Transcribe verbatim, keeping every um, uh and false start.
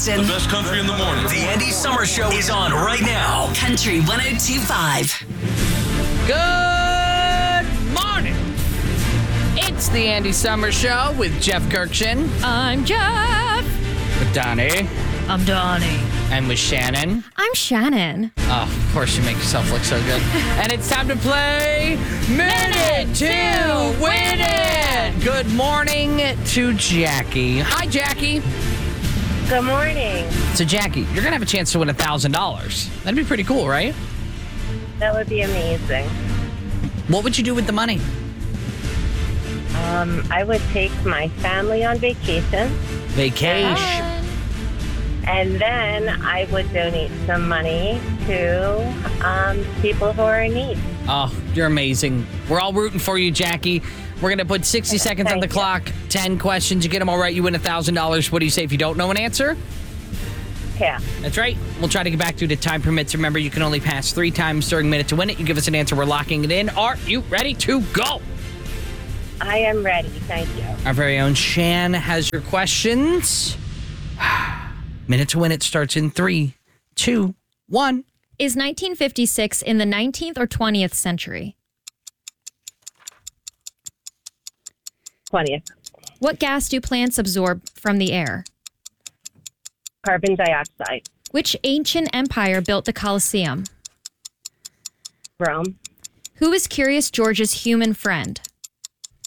Austin. The best country in the morning. The Andy Summer Show is on right now. Country one oh two point five. Good morning. It's the Andy Summer Show with Jeff Kirkshin. I'm Jeff. With Donnie. I'm Donnie. And with Shannon. I'm Shannon. Oh, of course you make yourself look so good. And it's time to play Minute to Win It. Good morning to Jackie. Hi, Jackie. Good morning. So, Jackie, you're going to have a chance to win one thousand dollars. That'd be pretty cool, right? That would be amazing. What would you do with the money? Um, I would take my family on vacation, Vacation. and then I would donate some money to um, people who are in need. Oh, you're amazing. We're all rooting for you, Jackie. We're going to put sixty seconds on the Thank you. clock, ten questions. You get them all right, you win one thousand dollars. What do you say if you don't know an answer? Yeah. That's right. We'll try to get back to you if time permits. Remember, you can only pass three times during Minute to Win It. You give us an answer, we're locking it in. Are you ready to go? I am ready. Thank you. Our very own Shan has your questions. Minute to Win It starts in three, two, one. Is nineteen fifty-six in the nineteenth or twentieth century? twentieth. What gas do plants absorb from the air? Carbon dioxide. Which ancient empire built the Colosseum? Rome. Who is Curious George's human friend?